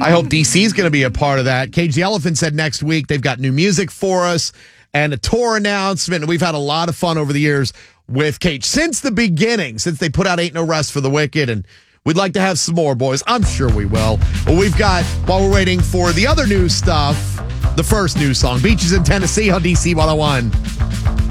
I hope DC's going to be a part of that. Cage the Elephant said next week they've got new music for us and a tour announcement. We've had a lot of fun over the years with Cage since the beginning, since they put out Ain't No Rest for the Wicked, and we'd like to have some more, boys. I'm sure we will. Well, we've got, while we're waiting for the other new stuff, the first new song, Beaches in Tennessee on DC 101.